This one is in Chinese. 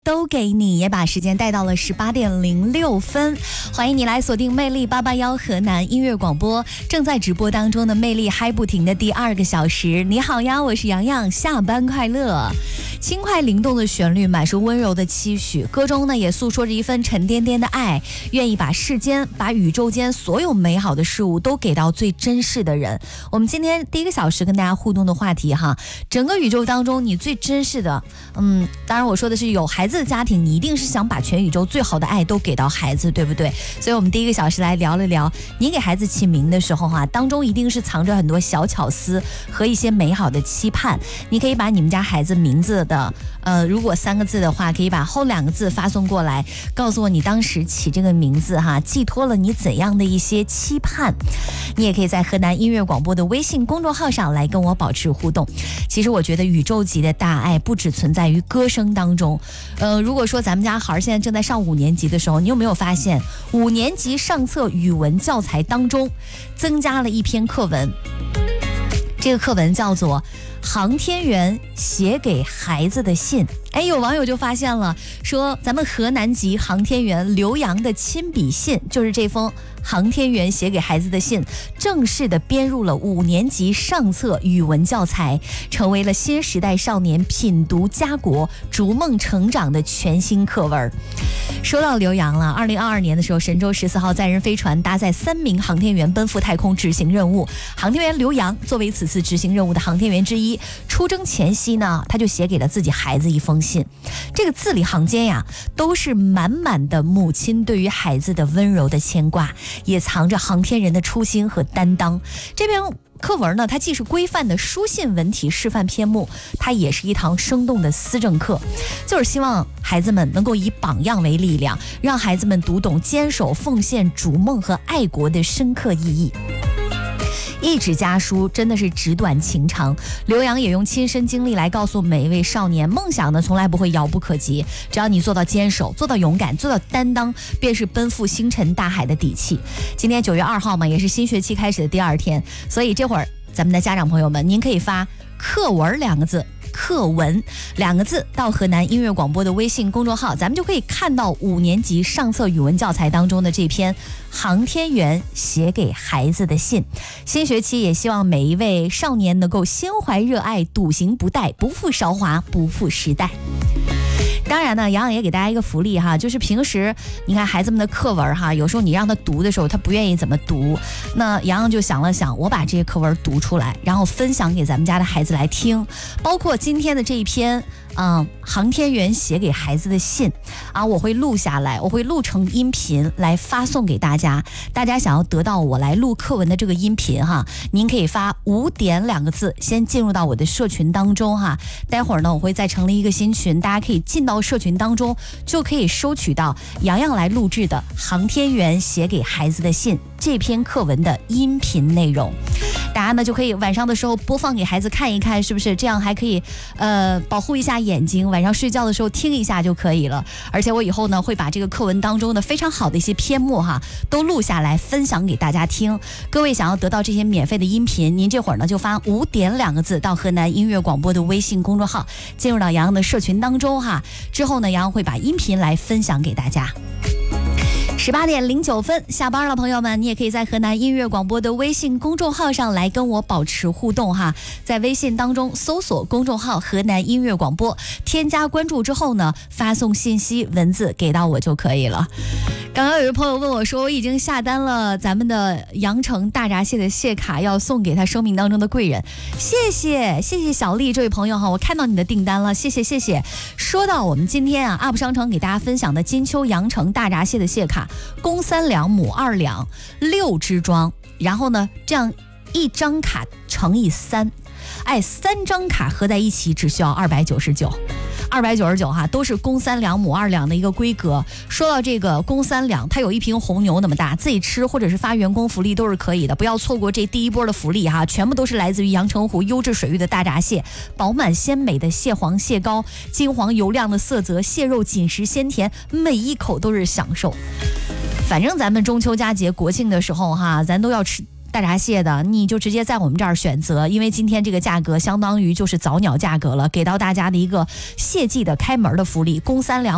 都给你，也把时间带到了18点06分。欢迎你来锁定魅力881河南音乐广播，正在直播当中的魅力嗨不停的第2个小时。你好呀，我是洋洋，下班快乐。轻快灵动的旋律满是温柔的期许，歌中呢也诉说着一份沉甸甸的爱，愿意把世间把宇宙间所有美好的事物都给到最珍视的人。我们今天第1个小时跟大家互动的话题哈，整个宇宙当中你最珍视的，当然我说的是有孩子的家庭，你一定是想把全宇宙最好的爱都给到孩子，对不对？所以我们第1个小时来聊了聊，你给孩子起名的时候当中一定是藏着很多小巧思和一些美好的期盼。你可以把你们家孩子名字的如果3个字的话，可以把后2个字发送过来，告诉我你当时起这个名字寄托了你怎样的一些期盼。你也可以在河南音乐广播的微信公众号上来跟我保持互动。其实我觉得宇宙级的大爱不只存在于歌声当中。如果说咱们家孩现在正在上5年级的时候，你有没有发现5年级上册语文教材当中增加了一篇课文？这个课文叫做航天员写给孩子的信。有网友就发现了，说咱们河南籍航天员刘洋的亲笔信，就是这封航天员写给孩子的信，正式的编入了5年级上册语文教材，成为了新时代少年品读家国、逐梦成长的全新课文。说到刘洋了，2022年的时候，神舟14号载人飞船搭载3名航天员奔赴太空执行任务。航天员刘洋作为此次执行任务的航天员之一，出征前夕呢，他就写给了自己孩子一封信。这个字里行间呀，都是满满的母亲对于孩子的温柔的牵挂，也藏着航天人的初心和担当。这篇课文呢，它既是规范的书信文体示范篇目，它也是一堂生动的思政课，就是希望孩子们能够以榜样为力量，让孩子们读懂坚守、奉献、逐梦和爱国的深刻意义。一纸家书真的是纸短情长，刘洋也用亲身经历来告诉每一位少年，梦想呢从来不会遥不可及，只要你做到坚守，做到勇敢，做到担当，便是奔赴星辰大海的底气。今天9月2号嘛，也是新学期开始的第2天，所以这会儿咱们的家长朋友们，您可以发课文2个字，课文2个字到河南音乐广播的微信公众号，咱们就可以看到5年级上册语文教材当中的这篇航天员写给孩子的信。新学期也希望每一位少年能够心怀热爱，笃行不怠，不负韶华，不负时代。当然呢，洋洋也给大家一个福利就是平时你看孩子们的课文有时候你让他读的时候，他不愿意怎么读，那洋洋就想了想，我把这些课文读出来，然后分享给咱们家的孩子来听，包括今天的这一篇航天员写给孩子的信我会录下来，我会录成音频来发送给大家。大家想要得到我来录课文的这个音频您可以发5点2个字，先进入到我的社群当中待会儿呢，我会再成立一个新群，大家可以进到社群当中，就可以收取到洋洋来录制的航天员写给孩子的信这篇课文的音频内容。大家呢就可以晚上的时候播放给孩子看一看，是不是这样还可以保护一下眼睛，晚上睡觉的时候听一下就可以了。而且我以后呢会把这个课文当中的非常好的一些篇目都录下来分享给大家听。各位想要得到这些免费的音频，您这会儿呢就发5点2个字到河南音乐广播的微信公众号，进入到洋洋的社群当中之后呢，洋洋会把音频来分享给大家。18点09分，下班了，朋友们，你也可以在河南音乐广播的微信公众号上来跟我保持互动在微信当中搜索公众号河南音乐广播，添加关注之后呢，发送信息文字给到我就可以了。刚刚有位朋友问我说，我已经下单了咱们的阳城大闸蟹的蟹卡，要送给他生命当中的贵人。谢谢小丽这位朋友我看到你的订单了，谢谢。说到我们今天UP商城给大家分享的金秋阳城大闸蟹的蟹卡，公3两母2两，6支装，然后呢这样1张卡乘以3，3张卡合在一起只需要299。都是公3两母2两的一个规格。说到这个公3两，它有一瓶红牛那么大，自己吃或者是发员工福利都是可以的，不要错过这第1波的福利全部都是来自于阳澄湖优质水域的大闸蟹，饱满鲜美的蟹黄蟹膏，金黄油亮的色泽，蟹肉紧实鲜甜，每一口都是享受。反正咱们中秋佳节国庆的时候咱都要吃大闸蟹的，你就直接在我们这儿选择，因为今天这个价格相当于就是早鸟价格了，给到大家的一个蟹季的开门的福利，公3两